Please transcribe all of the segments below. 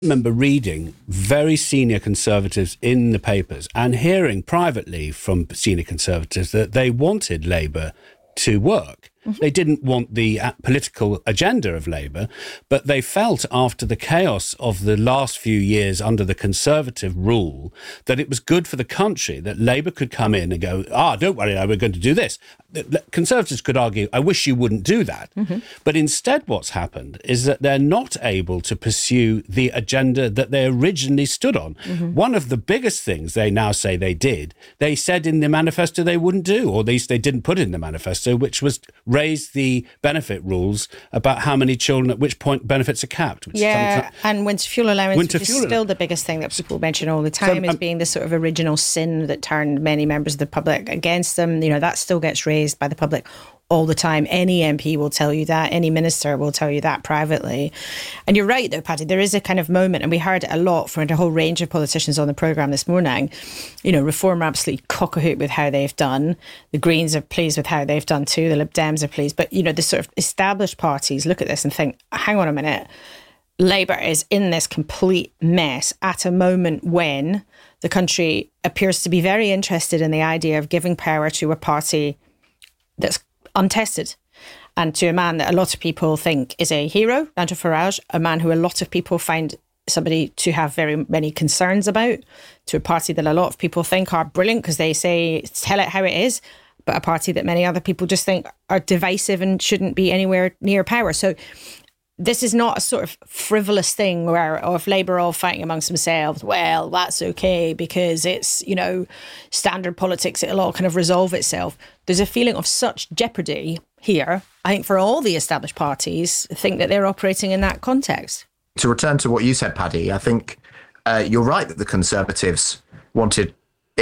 remember reading very senior Conservatives in the papers and hearing privately from senior Conservatives that they wanted Labour to work. They didn't want the political agenda of Labour, but they felt after the chaos of the last few years under the Conservative rule that it was good for the country that Labour could come in and go, don't worry, we're going to do this. Conservatives could argue, I wish you wouldn't do that. But instead what's happened is that they're not able to pursue the agenda that they originally stood on. One of the biggest things they now say they did, they said in the manifesto they wouldn't do, or at least they didn't put in the manifesto, which was raise the benefit rules about how many children at which point benefits are capped. And winter fuel allowance, which is still the biggest thing that people mention all the time as being the sort of original sin that turned many members of the public against them. That still gets raised by the public all the time. Any MP will tell you that. Any minister will tell you that privately. And you're right, though, Paddy, there is a kind of moment, and we heard it a lot from a whole range of politicians on the programme this morning. Reform are absolutely cock-a-hoot with how they've done. The Greens are pleased with how they've done too. The Lib Dems are pleased. But, the sort of established parties look at this and think, hang on a minute, Labour is in this complete mess at a moment when the country appears to be very interested in the idea of giving power to a party that's untested, and to a man that a lot of people think is a hero, Nigel Farage, a man who a lot of people find somebody to have very many concerns about, to a party that a lot of people think are brilliant because they say, tell it how it is, but a party that many other people just think are divisive and shouldn't be anywhere near power. So this is not a sort of frivolous thing where, if Labour are all fighting amongst themselves, well, that's okay because it's, standard politics, it'll all kind of resolve itself. There's a feeling of such jeopardy here, I think, for all the established parties, think that they're operating in that context. To return to what you said, Paddy, I think you're right that the Conservatives wanted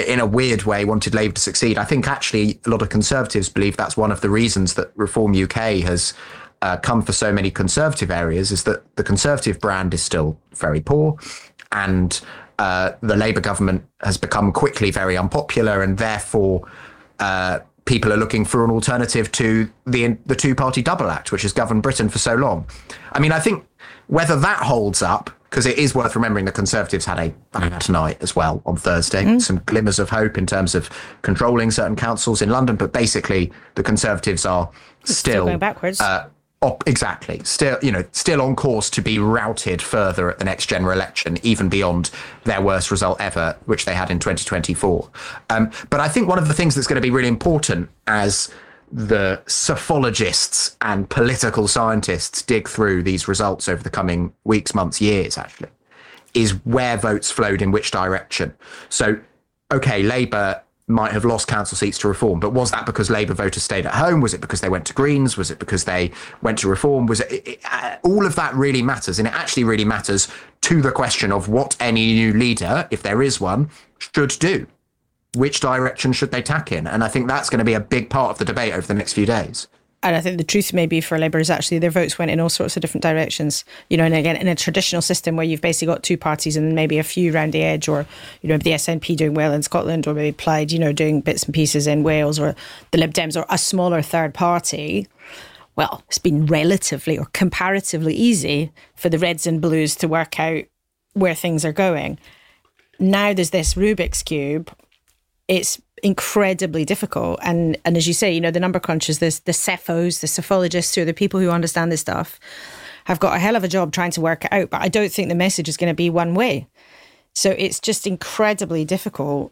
Labour to succeed. I think actually a lot of Conservatives believe that's one of the reasons that Reform UK has come for so many Conservative areas, is that the Conservative brand is still very poor, and the Labour government has become quickly very unpopular, and therefore people are looking for an alternative to the two-party double act, which has governed Britain for so long. I mean, I think whether that holds up, because it is worth remembering the Conservatives had a bad night as well on Thursday, some glimmers of hope in terms of controlling certain councils in London, but basically the Conservatives are still going backwards. Exactly. Still on course to be routed further at the next general election, even beyond their worst result ever, which they had in 2024. But I think one of the things that's going to be really important as the sophologists and political scientists dig through these results over the coming weeks, months, years, actually, is where votes flowed in which direction. So, okay, Labour might have lost council seats to Reform, but was that because Labour voters stayed at home? Was it because they went to Greens? Was it because they went to Reform? All of that really matters, and it actually really matters to the question of what any new leader, if there is one, should do. Which direction should they tack in? And I think that's going to be a big part of the debate over the next few days. And I think the truth maybe for Labour is actually their votes went in all sorts of different directions. And again, in a traditional system where you've basically got two parties and maybe a few round the edge, or, the SNP doing well in Scotland, or maybe Plaid, doing bits and pieces in Wales, or the Lib Dems, or a smaller third party. Well, it's been relatively or comparatively easy for the Reds and Blues to work out where things are going. Now there's this Rubik's Cube. It's incredibly difficult. And as you say, the number crunchers, the cephos, the sophologists, who are the people who understand this stuff, have got a hell of a job trying to work it out. But I don't think the message is going to be one way. So it's just incredibly difficult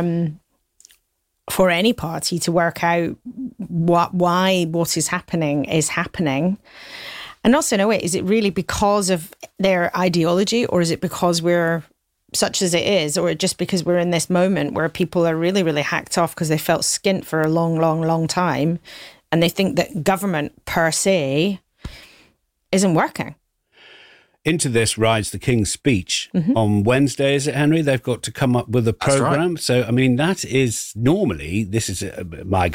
for any party to work out why what is happening. And also, no, wait, is it really because of their ideology, or is it because we're such as it is, or just because we're in this moment where people are really, really hacked off because they felt skint for a long, long, long time, and they think that government per se isn't working? Into this rides the King's speech on Wednesday, is it, Henry? They've got to come up with a programme. Right. So, I mean, that is normally, this is my